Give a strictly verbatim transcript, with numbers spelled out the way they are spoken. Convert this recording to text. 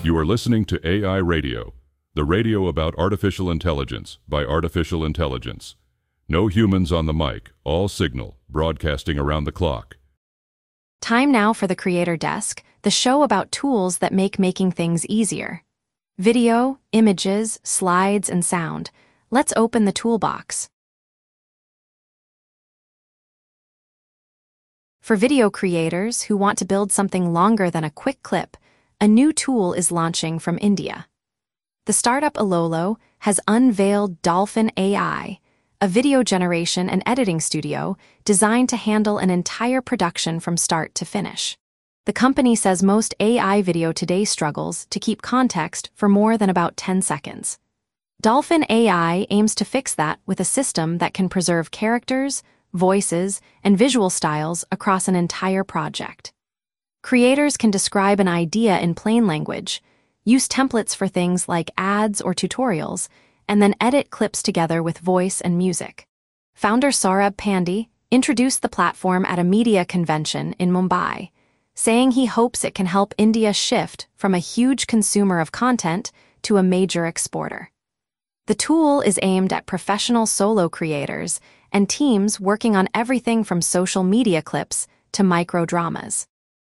You are listening to A I Radio, the radio about artificial intelligence by artificial intelligence. No humans on the mic, all signal, broadcasting around the clock. Time now for the Creator Desk, the show about tools that make making things easier. Video, images, slides, and sound. Let's open the toolbox. For video creators who want to build something longer than a quick clip, a new tool is launching from India. The startup Alolo has unveiled Dolphin A I, a video generation and editing studio designed to handle an entire production from start to finish. The company says most A I video today struggles to keep context for more than about ten seconds. Dolphin A I aims to fix that with a system that can preserve characters, voices, and visual styles across an entire project. Creators can describe an idea in plain language, use templates for things like ads or tutorials, and then edit clips together with voice and music. Founder Saurabh Pandey introduced the platform at a media convention in Mumbai, saying he hopes it can help India shift from a huge consumer of content to a major exporter. The tool is aimed at professional solo creators and teams working on everything from social media clips to micro dramas.